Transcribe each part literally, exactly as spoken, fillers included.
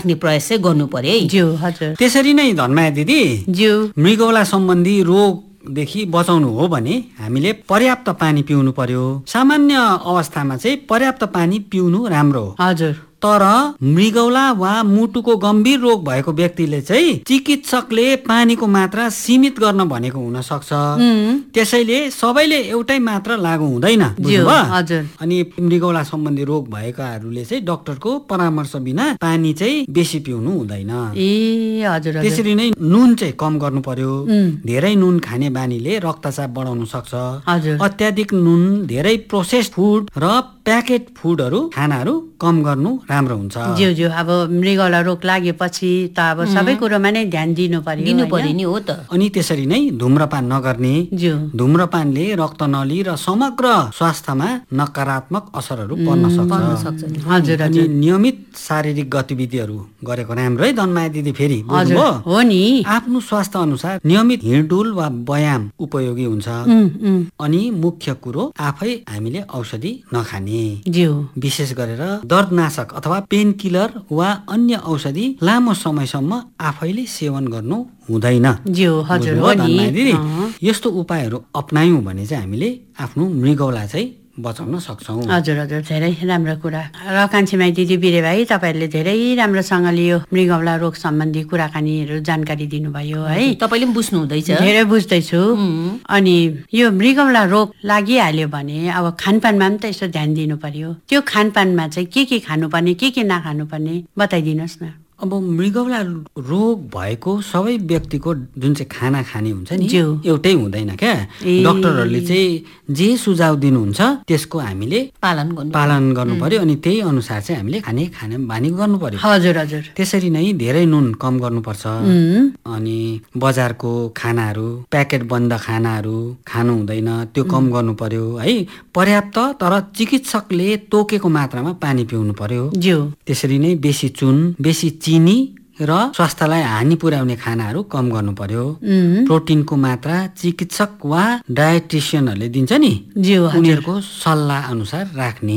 राख्ने प्रयास चाहिँ गर्नु पर्यो है। ज्यू हजुर। त्यसरी नै धनमाया दिदी, ज्यू मृगौला सम्बन्धी रोगदेखि बचाउनु हो भने हामीले पर्याप्त पानी पिउनु पर्यो। सामान्य अवस्थामा चाहिँ पर्याप्त पानी पिउनु राम्रो हो। हजुर। तर मृगौला वा मुटुको गम्भीर रोग भएको व्यक्तिले चाहिँ चिकित्सकले पानीको मात्रा सीमित गर्न भनेको हुन सक्छ। त्यसैले सबैले एउटै मात्रा लागू हुँदैन, हजुर। अनि मृगौला सम्बन्धी रोग भएकाहरूले चाहिँ डाक्टरको परामर्श बिना पानी चाहिँ बेसी पिउनु हुँदैन। ए हजुर। त्यसरी नै नुन चाहिँ कम गर्नु पर्यो। धेरै नुन खाने बानीले रक्तचाप बढाउन सक्छ। हजुर। अत्याधिक नुन, धेरै प्रोसेस्ड फुड र प्याकेट फुडहरू खानाहरू कम गर्नु राम्रो हुन्छ। ज्यू ज्यू अब मृगौला रोग लागेपछि त अब सबै कुरोमा नै ध्यान दिनु पर्यो दिनु पर्यो नि हो त। अनि त्यसरी नै धुम्रपान नगर्ने। ज्यू धुम्रपानले रक्तनली र समग्र स्वास्थ्यमा नकारात्मक असरहरू पर्न सक्छ। हजुर। अनि नियमित शारीरिक गतिविधिहरू गरेको राम्रो है धनमाया दिदी। फेरि बुझ्नुभयो हो नि, आफ्नो स्वास्थ्य अनुसार नियमित हिँडडुल वा व्यायाम उपयोगी हुन्छ। अनि मुख्य कुरो आफै हामीले औषधि नखाने। ज्यू विशेष गरेर दर्दनाशक अथवा पेन किलर वा अन्य औषधि लामो समयसम्म आफैले सेवन गर्नु हुँदैन। ज्यू हजुर हो नि। दिदी यस्तो उपायहरू अपनायौं भने चाहिँ हामीले आफ्नो मृगौला चाहिँ बचाउन सक्छौँ। हजुर हजुर, धेरै राम्रो कुरा। र कान्छीमाई दिदी, बिरे भाइ, तपाईँहरूले धेरै राम्रोसँगले यो मृगौला रोग सम्बन्धी कुराकानीहरू जानकारी दिनुभयो है। तपाईँले पनि बुझ्नु हुँदैछ? धेरै बुझ्दैछु। अनि यो मृगौला रोग लागिहाल्यो भने अब खानपानमा पनि त यसो ध्यान दिनु पर्यो। त्यो खानपानमा चाहिँ के के खानुपर्ने, के के नखानुपर्ने बताइदिनुहोस् न। अब मृगौला रोग भएको सबै व्यक्तिको जुन चाहिँ खाना खाने हुन्छ नि एउटै हुँदैन क्या। डाक्टरहरूले चाहिँ जे सुझाव दिनुहुन्छ त्यसको हामीले पालन गर्नु पालन गर्नु पर्यो। अनि त्यही अनुसार चाहिँ हामीले खाने खाने बानी गर्नु पर्यो। हजुर हजुर। त्यसरी नै धेरै नुन कम गर्नुपर्छ। अनि बजारको खानाहरू, प्याकेट बन्द खानाहरू खानु हुँदैन, त्यो कम गर्नु पर्यो है। पर्याप्त तर चिकित्सकले तोकेको मात्रामा पानी पिउनु पर्यो। त्यसरी नै बेसी चुन, बेसी चिनी र स्वास्थ्यलाई हानि पुर्याउने खानाहरू कम गर्नु पर्यो। प्रोटिनको मात्रा चिकित्सक वा डायटिसियनहरूले दिन्छ नि, उनीहरूको सल्लाह अनुसार राख्ने।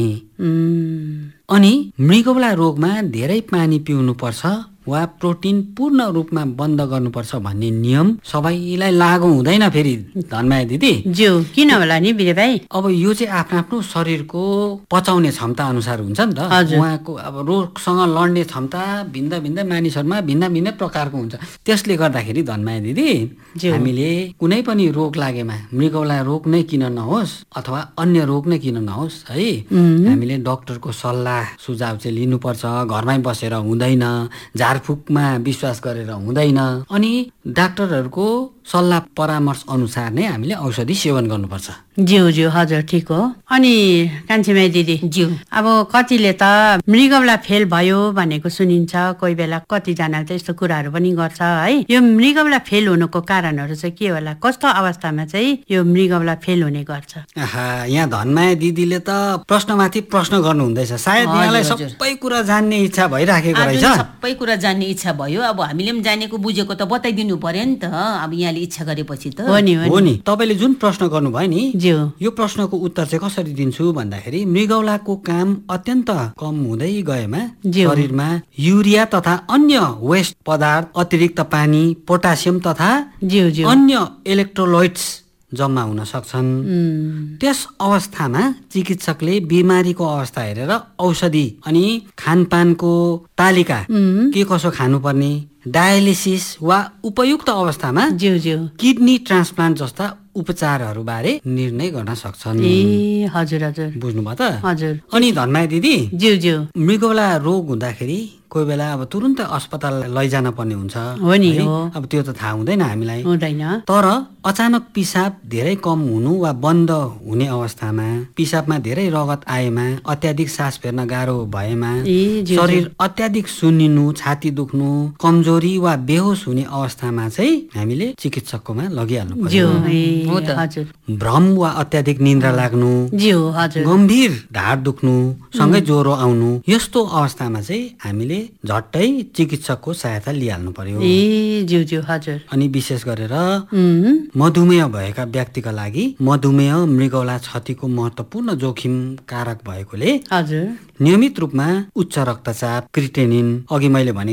अनि मृगौला रोगमा धेरै पानी पिउनु पर्छ वा प्रोटिन पूर्ण रूपमा बन्द गर्नुपर्छ भन्ने नियम सबैलाई लागू हुँदैन फेरि धनमाया दिदी। ज्यू किन होला नि बिरे भाइ? अब यो चाहिँ आफ्नो आफ्नो शरीरको पचाउने क्षमता अनुसार हुन्छ नि त। उहाँको अब रोगसँग लड्ने क्षमता भिन्न भिन्न मानिसहरूमा भिन्न भिन्न प्रकारको हुन्छ। त्यसले गर्दाखेरि धनमाया दिदी, हामीले कुनै पनि रोग लागेमा मृगौला रोग नै किन नहोस् अथवा अन्य रोग नै किन नहोस् है, हामीले डाक्टरको सल्लाह सुझाव चाहिँ लिनुपर्छ। घरमै बसेर हुँदैन, झारफुकमा विश्वास गरेर हुँदैन। अनि डाक्टरहरूको सल्लाह परामर्श अनुसार नै हामीले औषधि सेवन गर्नुपर्छ। ज्यू ज्यू हजुर, ठिक हो। अनि कान्छीमाई दिदी, ज्यू अब कतिले त मृगौला फेल भयो भनेको सुनिन्छ, कोही बेला कतिजनाले त यस्तो कुराहरू पनि गर्छ है। यो मृगौला फेल हुनुको कारणहरू चाहिँ के होला? कस्तो अवस्थामा चाहिँ यो मृगौला फेल हुने गर्छ? आहा, यहाँ धनमाया दिदीले त प्रश्नमाथि प्रश्न गर्नु हुँदैछ। सायद यहाँलाई सबै कुरा जान्ने इच्छा भइराखेको रहेछ। सबै कुरा जान्ने इच्छा भयो। अब हामीले पनि जानेको बुझेको त बताइदिनु पर्यो नि त। अब यहाँले इच्छा गरेपछि त हो नि हो नि। तपाईँले जुन प्रश्न गर्नुभयो नि, ज्यू यो प्रश्नको उत्तर चाहिँ कसरी दिन्छु भन्दाखेरि, मृगौलाको काम अत्यन्त कम हुँदै गएमा शरीरमा युरिया तथा अन्य वेस्ट पदार्थ, अतिरिक्त पानी, पोटासियम तथा अन्य इलेक्ट्रोलाइट्स जम्मा हुन सक्छन्। त्यस अवस्थामा चिकित्सकले बिमारीको अवस्था हेरेर औषधि अनि खानपानको तालिका के कसो खानुपर्ने, डायलिसिस वा उपयुक्त अवस्थामा किडनी ट्रान्सप्लान्ट जस्ता उपचारहरू बारे निर्णय गर्न सक्छन्। ए हजुर हजुर, बुझ्नुभयो त? हजुर। अनि धनमाया दिदी, ज्यू ज्यू मृगौला रोग हुँदाखेरि कोही बेला अब तुरुन्त अस्पताल लैजान पर्ने हुन्छ। हो नि हो। अब त्यो त थाहा हुँदैन हामीलाई। हुँदैन। तर अचानक पिसाब धेरै कम हुनु वा बन्द हुने अवस्थामा, पिसाबमा धेरै रगत आएमा, अत्याधिक सास फेर्न गाह्रो भएमा, शरीर अत्याधिक सुन्निनु, छाती दुख्नु, कमजोरी वा बेहोस हुने अवस्थामा चाहिँ हामीले चिकित्सककोमा लगिहाल्नु पर्यो। भ्रम वा अत्याधिक निन्द्रा लाग्नु, गम्भीर ढाड दुख्नु, सँगै ज्वरो आउनु, यस्तो अवस्थामा चाहिँ हामीले झट्टै चिकित्सकको सहायता लिइहाल्नु पर्यो। ए ज्यू ज्यू हजुर। अनि विशेष गरेर मधुमेह भएका व्यक्तिका लागि मधुमेह मृगौला क्षतिको महत्त्वपूर्ण जोखिम कारक भएकोले हजुर नियमित रूपमा उच्च रक्तचाप, क्रिटेनिन, अघि मैले भने